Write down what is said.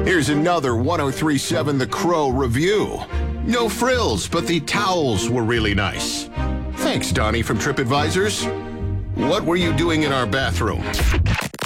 Here's another 1037 The Crow review. No frills, but the towels were really nice. Thanks, Donnie from TripAdvisors. What were you doing in our bathroom?